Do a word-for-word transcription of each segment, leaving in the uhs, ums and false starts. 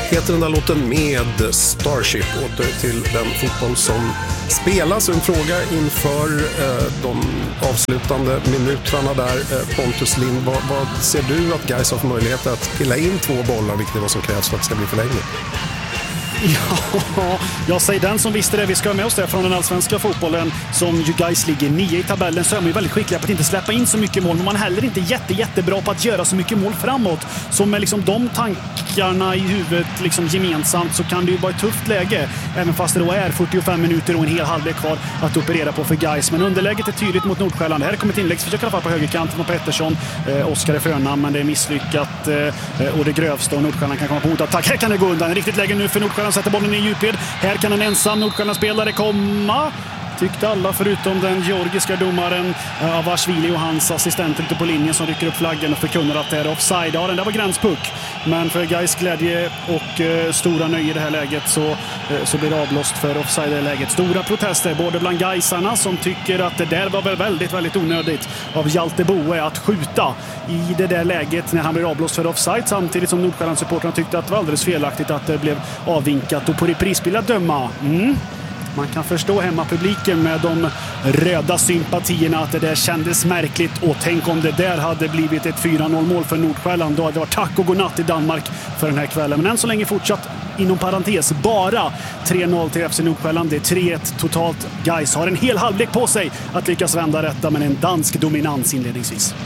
heter den där låten med Starship. Åter till den fotboll som spelas. En fråga inför eh, de avslutande minuterna där. Eh, Pontus Lind, vad, vad ser du att Gais har för möjlighet att pilla in två bollar, vilket är vad som krävs för att det ska bli förlängning? Ja, jag säger den som visste det. Vi ska med oss det från den allsvenska fotbollen som ju Gais ligger nio i tabellen, så är man ju väldigt skickliga på att inte släppa in så mycket mål, men man är heller inte jätte, jättebra på att göra så mycket mål framåt. Så med liksom de tankarna i huvudet liksom gemensamt så kan det ju vara ett tufft läge, även fast det då är fyrtiofem minuter och en hel halvlek kvar att operera på för Gais. Men underläget är tydligt mot Nordsjälland. Här kommer ett inläggsförsök i alla fall på högerkanten från Pettersson. Eh, Oskar är förnamn, men det är misslyckat eh, och det grövsta, och Nordsjälland kan komma på motattack. Här kan det gå undan. Riktigt läge nu för Nordsjälland. Sätter bollen i djupled. Här kan en ensam Nordsjälland-spelare komma. Tyckte alla förutom den georgiska domaren Avashvili och hans assistent ute på linjen som rycker upp flaggen och förkunnar att det är offside. Ja, den där var gränspuck. Men för Gais glädje och eh, stora nöje i det här läget så, eh, så blir det avblåst för offside i läget. Stora protester både bland Gaisarna som tycker att det där var väl väldigt, väldigt onödigt av Hjalte Boe att skjuta i det där läget när han blir avblåst för offside, samtidigt som Nordsjälland-supporterna tyckte att det var alldeles felaktigt att det blev avvinkat. Och på reprisbild att döma... Mm. Man kan förstå hemmapubliken med de röda sympatierna att det där kändes märkligt, och tänk om det där hade blivit ett fyra noll mål för Nordsjälland, då hade det varit tack och godnatt i Danmark för den här kvällen. Men än så länge fortsatt inom parentes bara tre noll till F C Nordsjälland. Det är tre ett totalt. Gais har en hel halvlek på sig att lyckas vända detta, men en dansk dominans inledningsvis.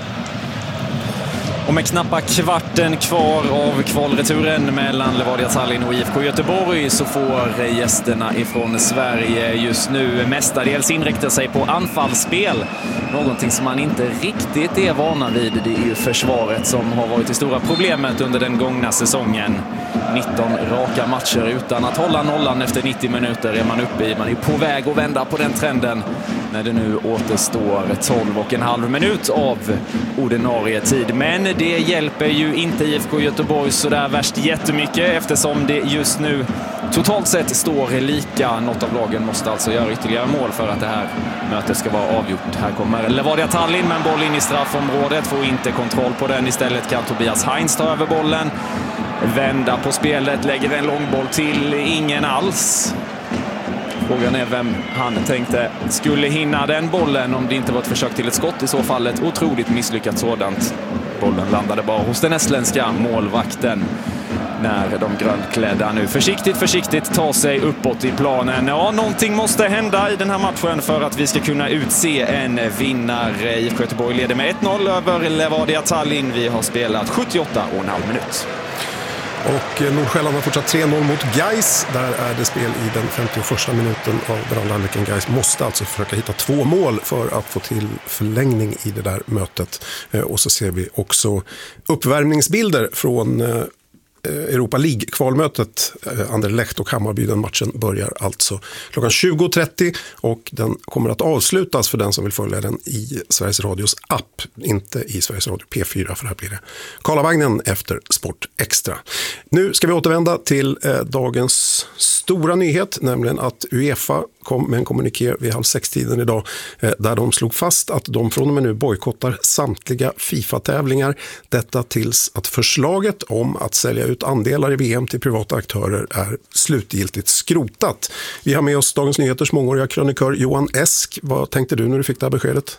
Och med knappa kvarten kvar av kvalreturen mellan Levadia Tallinn och I F K Göteborg så får gästerna ifrån Sverige just nu mestadels inrikta sig på anfallsspel. Någonting som man inte riktigt är vana vid. Det är ju försvaret som har varit det stora problemet under den gångna säsongen. nitton raka matcher utan att hålla nollan efter nittio minuter är man uppe i. Man är på väg att vända på den trenden när det nu återstår tolv och en halv minut av ordinarie tid. Men det hjälper ju inte I F K Göteborg så där värst jättemycket, eftersom det just nu totalt sett står lika. Något av lagen måste alltså göra ytterligare mål för att det här mötet ska vara avgjort. Här kommer Levadia Tallinn med en boll in i straffområdet, får inte kontroll på den. Istället kan Tobias Heinz ta över bollen, vända på spelet, lägger en långboll till ingen alls. Frågan är vem han tänkte skulle hinna den bollen, om det inte var ett försök till ett skott. I så fall ett otroligt misslyckat sådant. Bollen landade bara hos den estländska målvakten när de grönklädda nu försiktigt, försiktigt tar sig uppåt i planen. Ja, någonting måste hända i den här matchen för att vi ska kunna utse en vinnare. I F K Göteborg leder med ett noll över Levadia Tallinn. Vi har spelat sjuttioåtta och en halv minut. Och Nordsjälland har fortsatt tre noll mot Gais. Där är det spel i den femtioförsta minuten av den andra halvleken. Gais måste alltså försöka hitta två mål för att få till förlängning i det där mötet. Och så ser vi också uppvärmningsbilder från Europa League-kvalmötet. Anderlecht och Hammarby, den matchen börjar alltså klockan tjugo trettio och den kommer att avslutas för den som vill följa den i Sveriges Radios app, inte i Sveriges Radio P fyra, för här blir det Karlavagnen efter Sport Extra. Nu ska vi återvända till eh, dagens stora nyhet, nämligen att UEFA kom med en kommuniké vid halv sex-tiden idag eh, där de slog fast att de från och med nu bojkottar samtliga FIFA-tävlingar. Detta tills att förslaget om att sälja ut andelar i V M till privata aktörer är slutgiltigt skrotat. Vi har med oss Dagens Nyheters mångåriga krönikör Johan Esk. Vad tänkte du när du fick det här beskedet?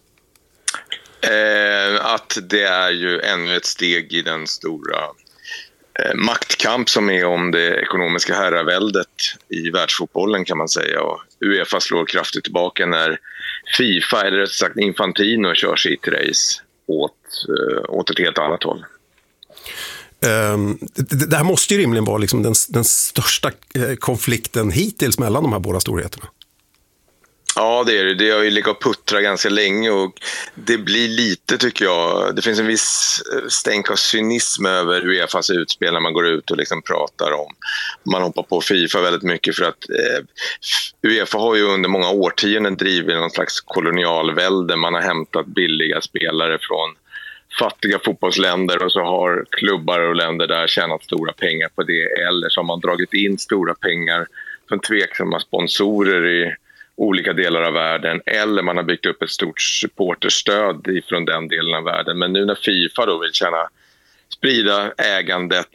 Eh, att det är ju ännu ett steg i den stora eh, maktkamp som är om det ekonomiska herraväldet i världsfotbollen, kan man säga. Och UEFA slår kraftigt tillbaka när FIFA, eller rätt sagt Infantino, kör sitt race åt, eh, åt ett helt annat håll. Um, det, det här måste ju rimligen vara liksom den, den största eh, konflikten hittills mellan de här båda storheterna. Ja, det är det. Det har ju legat och puttrat ganska länge och det blir lite, tycker jag, det finns en viss stänk av cynism över UEFAs utspel när man går ut och liksom pratar om. Man hoppar på FIFA väldigt mycket för att eh, UEFA har ju under många årtionden drivit någon slags kolonialvälde. Man har hämtat billiga spelare från fattiga fotbollsländer och så har klubbar och länder där tjänat stora pengar på det, eller så har man dragit in stora pengar från tveksamma sponsorer i olika delar av världen, eller man har byggt upp ett stort supporterstöd från den delen av världen. Men nu när FIFA då vill tjäna, sprida ägandet och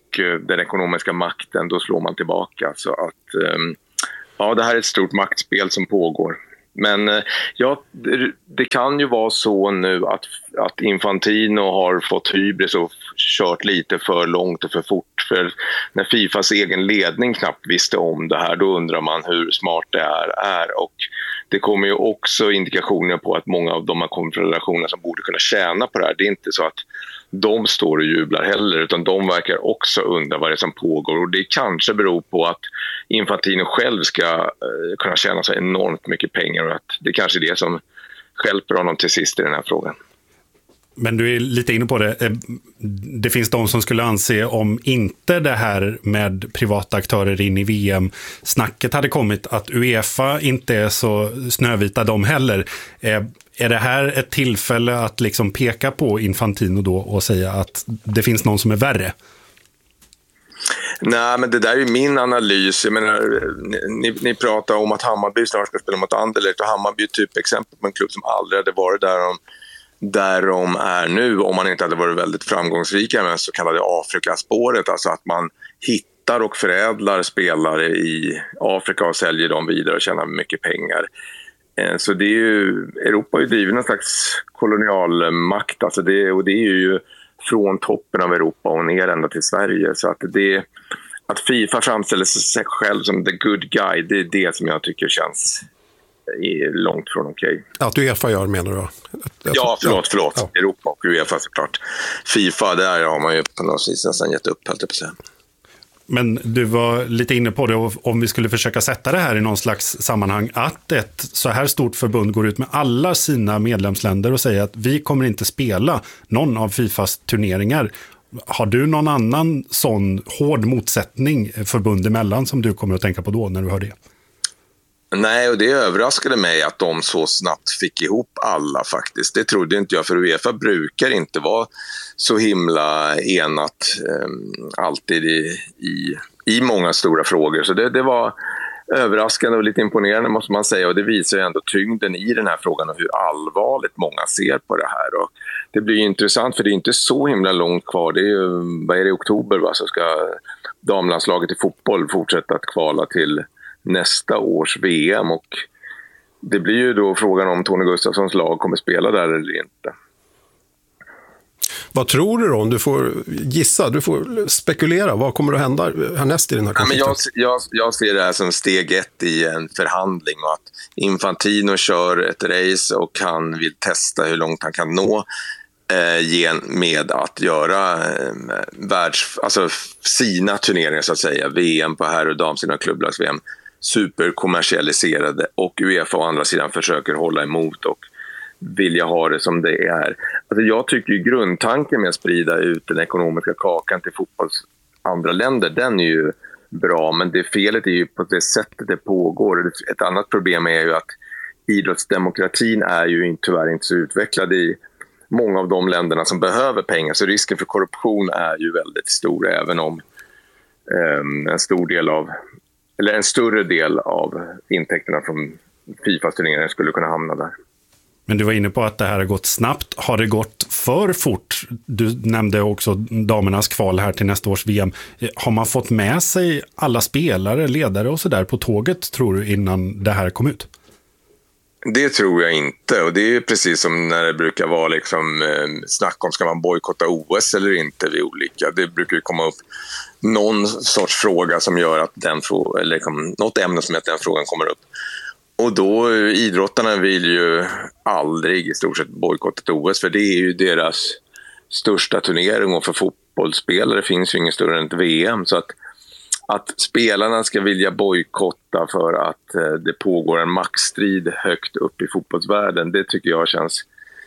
och eh, den ekonomiska makten, då slår man tillbaka. Så att eh, ja, det här är ett stort maktspel som pågår. Men eh, ja, det, det kan ju vara så nu att, att Infantino har fått hybris och kört lite för långt och för fort. För när Fifas egen ledning knappt visste om det här, då undrar man hur smart det är. är. Och det kommer ju också indikationer på att många av de här konfederationerna som borde kunna tjäna på det här, det är inte så att de står och jublar heller, utan de verkar också undra vad det är som pågår. Och det kanske beror på att Infantino själv ska eh, kunna tjäna så enormt mycket pengar, och att det kanske är det som hjälper honom till sist i den här frågan. Men du är lite inne på det. Det finns de som skulle anse, om inte det här med privata aktörer in i V M-snacket hade kommit, att UEFA inte är så snövita de heller. Är det här ett tillfälle att liksom peka på Infantino då och säga att det finns någon som är värre? Nej, men det där är min analys. Jag menar, ni, ni pratar om att Hammarby snart ska spela mot Anderlecht, och Hammarby är typ exempel på en klubb som aldrig hade varit där de, där de är nu, om man inte hade varit väldigt framgångsrika med så kallade Afrikaspåret, alltså att man hittar och förädlar spelare i Afrika och säljer dem vidare och tjänar mycket pengar. Så det är ju, Europa är ju driven en slags kolonialmakt, alltså det, och det är ju från toppen av Europa och ner ända till Sverige. Så att, det, att FIFA framställer sig själv som the good guy, det är det som jag tycker känns långt från okej. Okay. Att UEFA gör, menar du? Ja, förlåt, förlåt. Ja. Europa och UEFA såklart. FIFA, där har man ju på något vis nästan gett upp, helt på sig. Men du var lite inne på det, om vi skulle försöka sätta det här i någon slags sammanhang, att ett så här stort förbund går ut med alla sina medlemsländer och säger att vi kommer inte spela någon av Fifas turneringar. Har du någon annan sån hård motsättning förbund emellan som du kommer att tänka på då när du hör det? Nej, och det överraskade mig att de så snabbt fick ihop alla faktiskt. Det trodde inte jag, för UEFA brukar inte vara så himla enat eh, alltid i, i, i många stora frågor. Så det, det var överraskande och lite imponerande, måste man säga. Och det visar ju ändå tyngden i den här frågan och hur allvarligt många ser på det här. Och det blir ju intressant, för det är inte så himla långt kvar. Det är ju, vad är det, i oktober, va? Så ska damlandslaget i fotboll fortsätta att kvala till nästa års V M, och det blir ju då frågan om Tony Gustafssons lag kommer spela där eller inte. Vad tror du då, om du får gissa, du får spekulera, vad kommer att hända härnäst i den här konflikten? Ja, men jag, jag, jag ser det här som steg ett i en förhandling, och att Infantino kör ett race och han vill testa hur långt han kan nå eh, med att göra eh, världs, alltså sina turneringar så att säga, V M på herr- och damsidan och klubblags-V M, superkommersialiserade, och UEFA å andra sidan försöker hålla emot och vilja ha det som det är. Alltså jag tycker ju grundtanken med att sprida ut den ekonomiska kakan till fotbolls andra länder, den är ju bra, men det felet är ju på det sättet det pågår. Ett annat problem är ju att idrottsdemokratin är ju tyvärr inte så utvecklad i många av de länderna som behöver pengar, så risken för korruption är ju väldigt stor, även om um, en stor del av eller en större del av intäkterna från Fifas turneringar skulle kunna hamna där. Men du var inne på att det här har gått snabbt. Har det gått för fort? Du nämnde också damernas kval här till nästa års V M. Har man fått med sig alla spelare, ledare och sådär på tåget, tror du, innan det här kom ut? Det tror jag inte, och det är precis som när det brukar vara liksom, eh, snack om ska man bojkotta O S eller inte vid olika. Det brukar ju komma upp någon sorts fråga som gör att den frågan, eller liksom, något ämne som att den frågan kommer upp. Och då, idrottarna vill ju aldrig i stort sett bojkotta ett O S, för det är ju deras största turnering, och för fotbollsspelare finns ju ingen större än ett V M, så att Att spelarna ska vilja bojkotta för att eh, det pågår en maktstrid högt upp i fotbollsvärlden, det tycker jag känns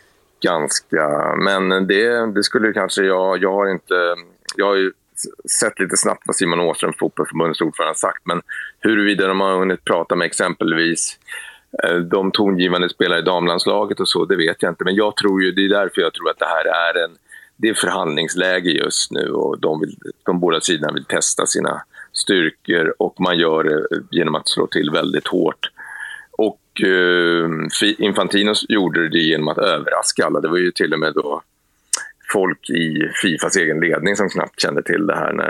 ganska... Men det, det skulle kanske jag... Jag har inte... Jag har ju sett lite snabbt vad Simon Åström, fotbollsförbundets ordförande, har sagt, men huruvida de har hunnit prata med exempelvis eh, de tongivande spelare i damlandslaget och så, det vet jag inte. Men jag tror ju, det är därför jag tror att det här är en... Det är förhandlingsläge just nu, och de, vill, de båda sidorna vill testa sina styrkor, och man gör det genom att slå till väldigt hårt. Och eh, Infantino gjorde det genom att överraska alla. Det var ju till och med då folk i Fifas egen ledning som knappt kände till det här när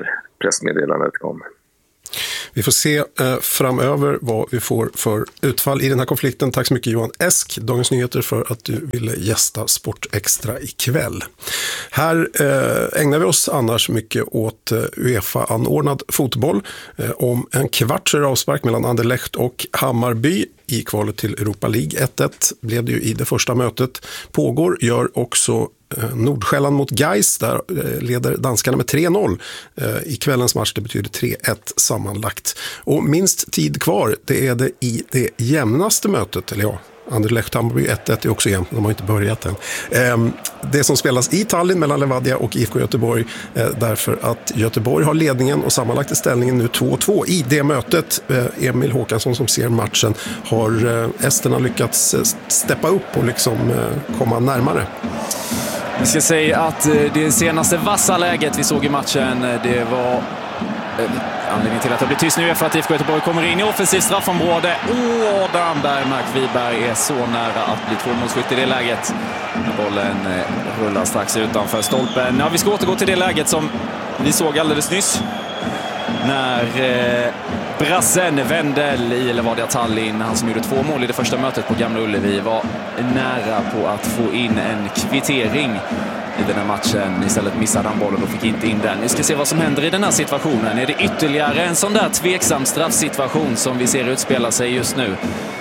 pressmeddelandet kom. Vi får se eh, framöver vad vi får för utfall i den här konflikten. Tack så mycket Johan Esk, Dagens Nyheter, för att du ville gästa Sport Extra ikväll. Här eh, ägnar vi oss annars mycket åt eh, UEFA-anordnad fotboll. Eh, om en kvarts avspark mellan Anderlecht och Hammarby i kvalet till Europa League. ett ett blev det ju i det första mötet. Pågår gör också Nordsjälland mot Gais, där leder danskarna med tre noll i kvällens match. Det betyder tre ett sammanlagt. Och minst tid kvar, det är det i det jämnaste mötet, eller ja, Anderlecht Hammarby ett ett är också jämnt, de har inte börjat än. Det som spelas i Tallinn mellan Levadia och I F K Göteborg, därför att Göteborg har ledningen och sammanlagt är ställningen nu två två. I det mötet, Emil Håkansson som ser matchen, har esterna lyckats steppa upp och liksom komma närmare. Vi ska säga att det senaste vassa läget vi såg i matchen, det var anledningen till att det blir tyst nu är för att I F K Göteborg kommer in i offensivt straffområde. Åh, Damberg, Mark Wiberg är så nära att bli tvåmålsskytt i det läget. Bollen rullar strax utanför stolpen. Ja, vi ska återgå till det läget som vi såg alldeles nyss. När eh, brassen Wendel i Levadia Tallinn, han som gjorde två mål i det första mötet på Gamla Ullevi, var nära på att få in en kvittering i den här matchen. Istället missade han bollen och fick inte in den. Vi ska se vad som händer i den här situationen. Är det ytterligare en sån där tveksam straffsituation som vi ser utspela sig just nu?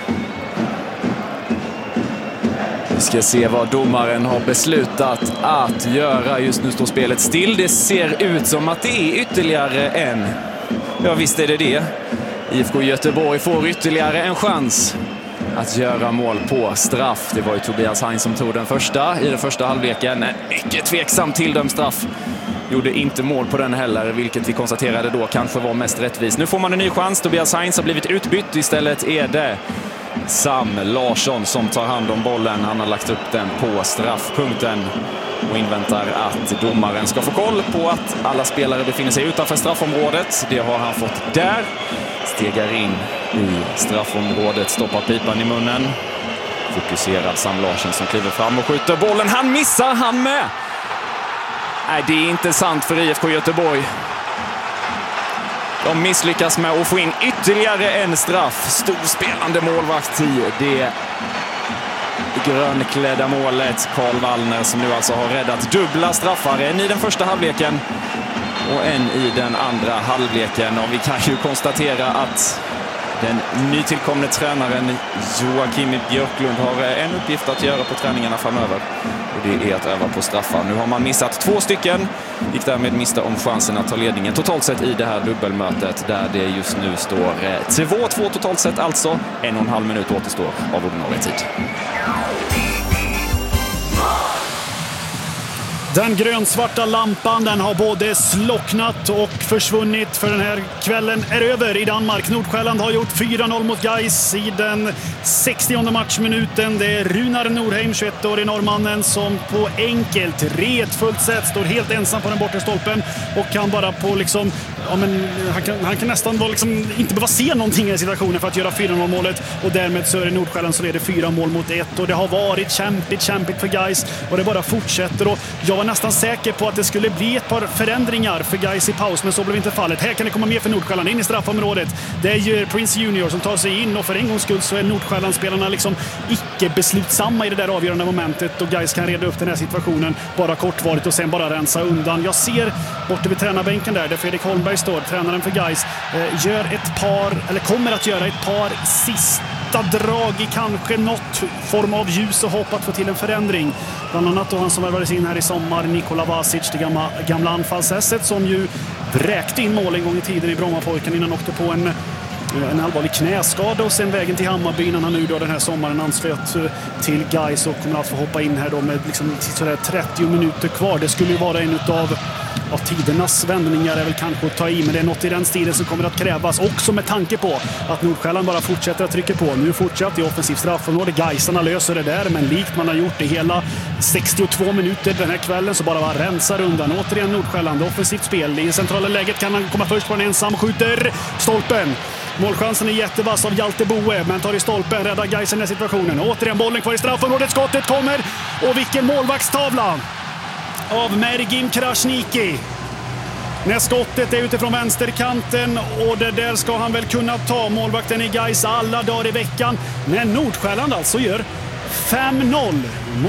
Vi ska se vad domaren har beslutat att göra. Just nu står spelet still. Det ser ut som att det är ytterligare en. Ja, visst är det det. I F K Göteborg får ytterligare en chans att göra mål på straff. Det var ju Tobias Heinz som tog den första i den första halvleken. En mycket tveksam tilldömd straff. Gjorde inte mål på den heller, vilket vi konstaterade då kanske var mest rättvis. Nu får man en ny chans. Tobias Heinz har blivit utbytt. Istället är det Sam Larsson som tar hand om bollen. Han har lagt upp den på straffpunkten och inväntar att domaren ska få koll på att alla spelare befinner sig utanför straffområdet. Det har han fått där. Stegar in i straffområdet, stoppar pipan i munnen. Fokuserad Sam Larsson som kliver fram och skjuter bollen. Han missar, han med! Nej, det är inte sant för I F K Göteborg. De misslyckas med att få in ytterligare en straff. Storspelande målvakt i det grönklädda målet. Karl Wallner som nu alltså har räddat dubbla straffar. En i den första halvleken och en i den andra halvleken. Och vi kan ju konstatera att den nytillkomne tränaren Joakim Björklund har en uppgift att göra på träningarna framöver. Och det är att öva på straffar. Nu har man missat två stycken. Gick därmed mista om chansen att ta ledningen totalt sett i det här dubbelmötet. Där det just nu står två två totalt sett alltså. En och en halv minut återstår av ordinarie tid. Den grönsvarta lampan, den har både slocknat och försvunnit, för den här kvällen är över i Danmark. Nordsjälland har gjort fyra noll mot Gais i den sextionde matchminuten. Det är Runar Norheim, tjugoett-årig norrmannen, som på enkelt, retfullt sätt står helt ensam på den bortre stolpen och kan bara på liksom, ja men, han, kan, han kan nästan vara liksom, inte behöva se någonting i situationen för att göra fyra noll målet, och därmed så är det Nordsjälland som leder fyra mål mot ett, och det har varit kämpigt, kämpigt för Gais och det bara fortsätter. Och jag var nästan säker på att det skulle bli ett par förändringar för Gais i paus, men så blev inte fallet. Här kan det komma mer för Nordsjälland in i straffområdet. Det är ju Prince Junior som tar sig in, och för en gångs skull så är Nordsjällandsspelarna liksom icke beslutsamma i det där avgörande momentet, och Gais kan reda upp den här situationen bara kortvarigt och sen bara rensa undan. Jag ser borta vid tränarbänken där, där Fredrik Holmberg står, tränaren för Gais, eh, gör ett par, eller kommer att göra ett par sista drag i kanske något form av ljus och hopp att få till en förändring. Bland annat då han som värvades in här i sommar, Nikola Vasic, det gamla, gamla anfallsässet som ju bräkte in mål en gång i tiden i Brommapojken innan han åkte på en en allvarlig knäskada och sen vägen till Hammarby innan han nu då den här sommaren anslöt till Gais och kommer att få hoppa in här då med liksom sådär trettio minuter kvar. Det skulle ju vara en utav av tidernas vändningar är väl kanske att ta i, men det är något i den stilen som kommer att krävas också med tanke på att Nordsjälland bara fortsätter att trycka på. Nu fortsatt i offensiv straffområde. Gaisarna löser det där, men likt man har gjort det hela sextiotvå minuter den här kvällen så bara var rensar undan. Återigen Nordsjälland, offensivt spel. I centrala läget kan han komma först på en ensam, skjuter stolpen. Målchansen är jättevass av Hjalte Boe, men tar i stolpen, räddar Gais i den här situationen. Återigen bollen kvar i straffområdet, skottet kommer, och vilken målvaktstavla av Mergim Krasniqi. när skottet är utifrån vänsterkanten och det där ska han väl kunna ta, målvakten i Gais alla dagar i veckan, när Nordsjälland alltså gör fem noll